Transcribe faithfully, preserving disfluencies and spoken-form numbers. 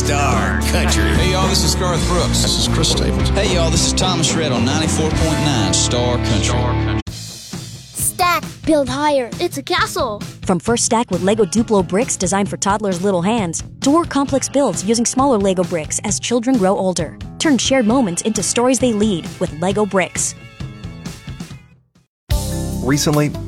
Star Country. Hey, y'all, this is Garth Brooks. This is Chris Stapleton. Hey, y'all, this is Thomas Rhett on ninety-four point nine Star Country. Stack, build higher. It's a castle. From First Stack with Lego Duplo bricks designed for toddlers' little hands, to more complex builds using smaller Lego bricks as children grow older. Turn shared moments into stories they lead with Lego bricks. Recently,